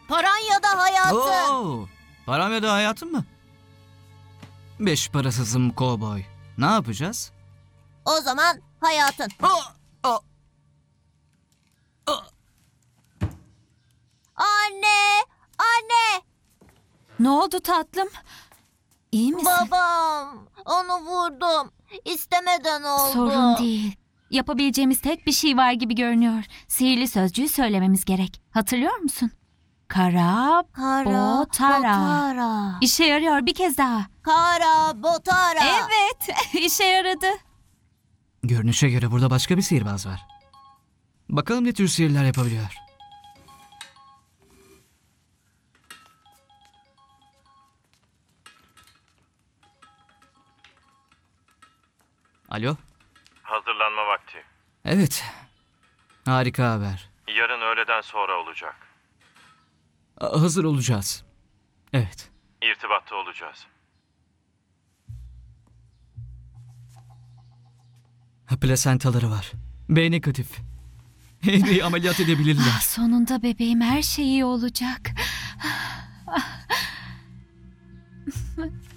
Paran ya da hayatın. Oo, param ya da hayatım mı? 5 parasızım kovboy. Ne yapacağız? O zaman hayatın. Anne! Anne! Ne oldu tatlım? İyi misin? Babam! Onu vurdum. İstemeden oldu. Sorun değil. Yapabileceğimiz tek bir şey var gibi görünüyor. Sihirli sözcüğü söylememiz gerek. Hatırlıyor musun? Kara, botara. İşe yarıyor, bir kez daha. Kara botara. Evet, işe yaradı. Görünüşe göre burada başka bir sihirbaz var. Bakalım ne tür sihirler yapabiliyor. Alo? Hazırlanma vakti. Evet. Harika haber. Yarın öğleden sonra olacak. Hazır olacağız. Evet. İrtibatta olacağız. Plasentaları var. B negatif. Henry'i ameliyat edebilirler. Sonunda bebeğim, her şey iyi olacak.